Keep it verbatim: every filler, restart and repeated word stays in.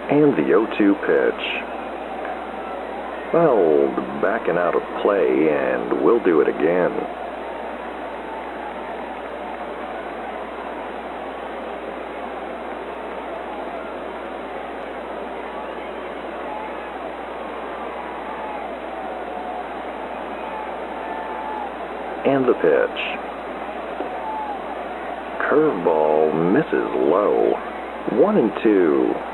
And the oh two pitch. Well, backing out of play, and we'll do it again. And the pitch. Curveball misses low. One and two.